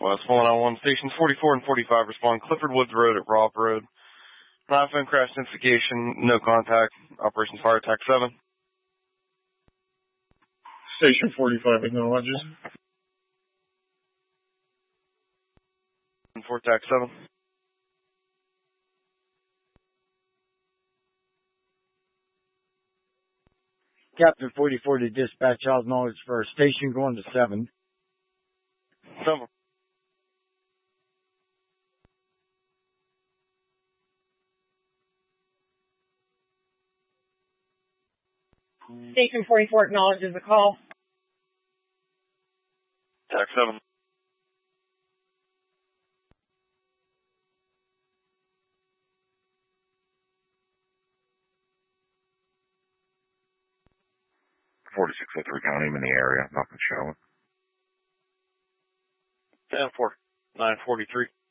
West 191, stations 44 and 45 respond. Clifford Woods Road at Robb Road. Non-phone crash identification, no contact. Operations Fire Attack 7. Station 45 acknowledges. And 4 Attack 7. Captain 44 to dispatch, all knowledge for a station going to 7. 7. Station 44 acknowledges the call. Attack 7. County in the area, nothing showing. 10-4, 943.